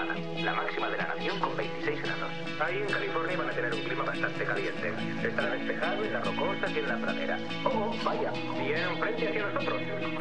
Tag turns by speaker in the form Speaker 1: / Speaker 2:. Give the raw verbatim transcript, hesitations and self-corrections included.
Speaker 1: Nevada, la máxima de la nación con veintiséis grados.
Speaker 2: Ahí en California van a tener un clima bastante caliente. Estará despejado en las rocosas y en la pradera.
Speaker 1: Oh, vaya.
Speaker 2: Vienen frente hacia nosotros.